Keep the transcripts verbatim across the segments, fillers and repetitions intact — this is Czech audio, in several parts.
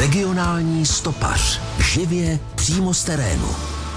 Regionální stopař. Živě přímo z terénu.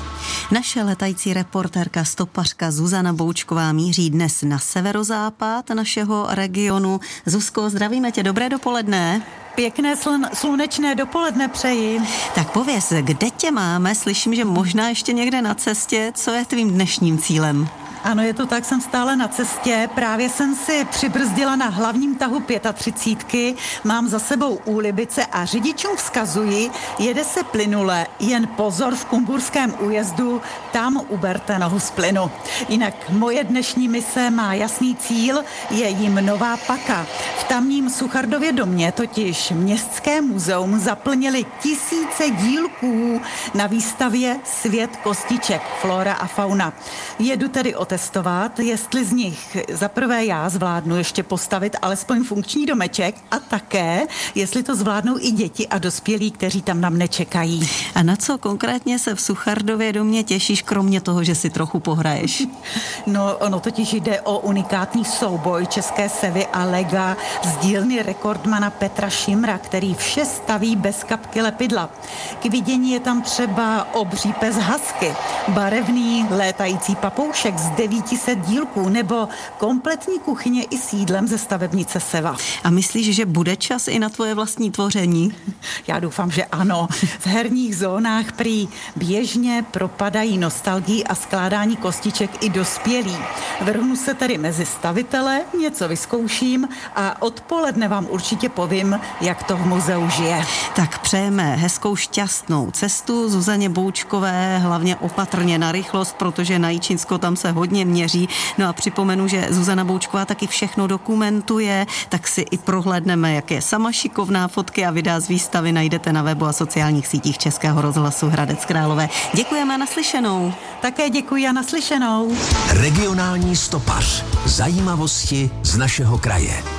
Naše letající reportérka, stopařka Zuzana Boučková míří dnes na severozápad našeho regionu. Zuzko, zdravíme tě, dobré dopoledne. Pěkné slun- slunečné dopoledne přeji. Tak pověz, kde tě máme? Slyším, že možná ještě někde na cestě. Co je tvým dnešním cílem? Ano, je to tak, jsem stále na cestě. Právě jsem si přibrzdila na hlavním tahu třicítky pět. Mám za sebou Úlibice a řidičům vzkazuji, jede se plynule, jen pozor v Kumburském újezdu, tam uberte nohu z plynu. Jinak moje dnešní mise má jasný cíl, je jim Nová Paka. V tamním Suchardově domě totiž Městské muzeum zaplnili tisíce dílků na výstavě Svět kostiček, flora a fauna. Jedu tedy otestovat, jestli z nich zaprvé já zvládnu ještě postavit alespoň funkční domeček a také, jestli to zvládnou i děti a dospělí, kteří tam na mne čekají. A na co konkrétně se v Suchardově domě těšíš, kromě toho, že si trochu pohraješ? No, ono totiž jde o unikátní souboj české sevy a lega z dílny rekordmana Petra Šimra, který vše staví bez kapky lepidla. K vidění je tam třeba obří pes husky, barevný létající papoušek z devět set dílků nebo kompletní kuchyně i s jídlem ze stavebnice Seva. A myslíš, že bude čas i na tvoje vlastní tvoření? Já doufám, že ano. V herních zónách prý běžně propadají nostalgii a skládání kostiček i dospělí. Vrhnu se tedy mezi stavitele, něco vyzkouším a odpoledne vám určitě povím, jak to v muzeu žije. Tak přejeme hezkou šťastnou cestu Zuzaně Boučkové, hlavně opatrně na rychlost, protože na Jičínsko tam se hodně měří. No a připomenu, že Zuzana Boučková taky všechno dokumentuje, tak si i prohlédneme, jak je sama šikovná. Fotky a videa z výstavy najdete na webu a sociálních sítích Českého rozhlasu Hradec Králové. Děkujeme a naslyšenou. Také děkuji a naslyšenou. Regionální stopař. Zajímavosti z našeho kraje.